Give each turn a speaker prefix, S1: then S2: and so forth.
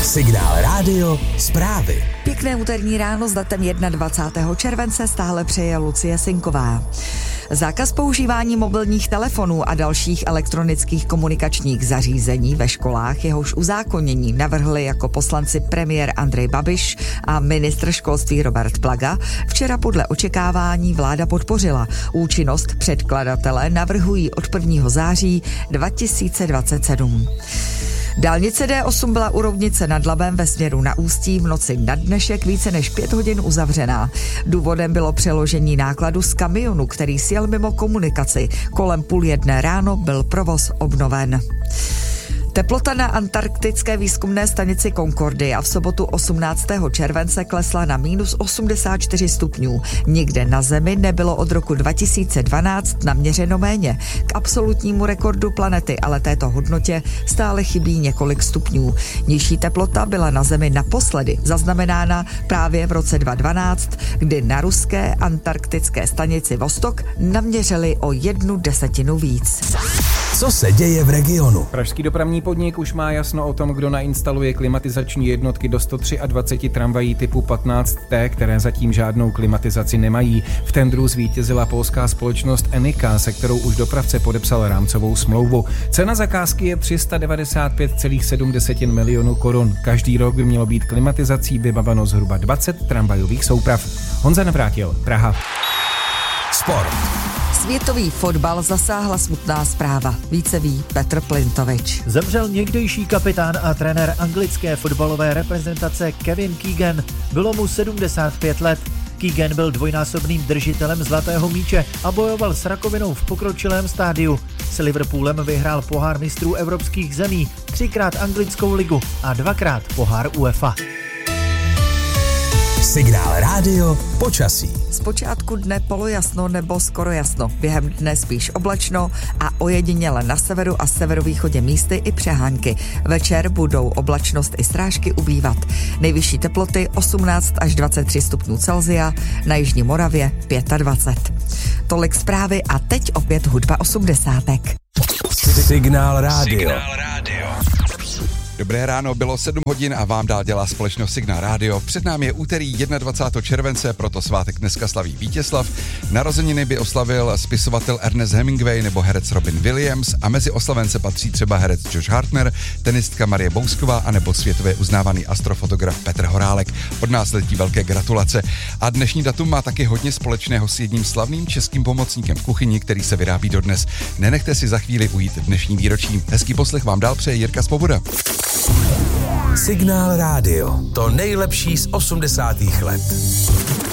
S1: Signál rádio, zprávy.
S2: Pěkné úterní ráno s datem 21. července stále přeje Lucie Sinková. Zákaz používání mobilních telefonů a dalších elektronických komunikačních zařízení ve školách, jehož uzákonění navrhli jako poslanci premiér Andrej Babiš a ministr školství Robert Plaga, včera podle očekávání vláda podpořila. Účinnost předkladatelé navrhují od 1. září 2027. Dálnice D8 byla u Roudnice nad Labem ve směru na Ústí v noci na dnešek více než 5 hodin uzavřená. Důvodem bylo přeložení nákladu z kamionu, který sjel mimo komunikaci. Kolem 12:30 ráno byl provoz obnoven. Teplota na antarktické výzkumné stanici Concordia v sobotu 18. července klesla na -84 stupňů. Nikde na Zemi nebylo od roku 2012 naměřeno méně. K absolutnímu rekordu planety ale této hodnotě stále chybí několik stupňů. Nižší teplota byla na Zemi naposledy zaznamenána právě v roce 2012, kdy na ruské antarktické stanici Vostok naměřili o 1/10 víc.
S1: Co se děje v regionu?
S3: Pražský dopravní podnik už má jasno o tom, kdo nainstaluje klimatizační jednotky do 123 tramvají typu 15T, které zatím žádnou klimatizaci nemají. V tendru zvítězila polská společnost Enika, se kterou už dopravce podepsal rámcovou smlouvu. Cena zakázky je 395,7 milionů korun. Každý rok by mělo být klimatizací vybaveno zhruba 20 tramvajových souprav. Honza Navrátil, Praha.
S1: Sport.
S2: Světový fotbal zasáhla smutná zpráva. Více ví Petr Plintovič.
S4: Zemřel někdejší kapitán a trenér anglické fotbalové reprezentace Kevin Keegan. Bylo mu 75 let. Keegan byl dvojnásobným držitelem zlatého míče a bojoval s rakovinou v pokročilém stádiu. S Liverpoolem vyhrál pohár mistrů evropských zemí, 3krát anglickou ligu a 2krát pohár UEFA.
S1: Signál rádio, počasí.
S2: Zpočátku dne polojasno nebo skoro jasno. Během dne spíš oblačno a ojediněle na severu a severovýchodě místy i přehánky. Večer budou oblačnost i srážky ubývat. Nejvyšší teploty 18 až 23 stupňů Celsia, na jižní Moravě 25. Tolik zprávy a teď opět hudba 80.
S1: Signál rádio.
S5: Dobré ráno, bylo 7 hodin a vám dál dělá společnost Signál rádio. Před námi je úterý 21. července, proto svátek dneska slaví Vítězslav. Narozeniny by oslavil spisovatel Ernest Hemingway nebo herec Robin Williams a mezi oslavence patří třeba herec Josh Hartner, tenistka Marie Bousková a nebo světově uznávaný astrofotograf Petr Horálek. Od nás letí velké gratulace. A dnešní datum má taky hodně společného s jedním slavným českým pomocníkem v kuchyni, který se vyrábí dodnes. Nenechte si za chvíli ujít dnešní výročí. Hezký poslech vám dál přeje Jirka Svoboda.
S1: Signál rádio. To nejlepší z 80. let.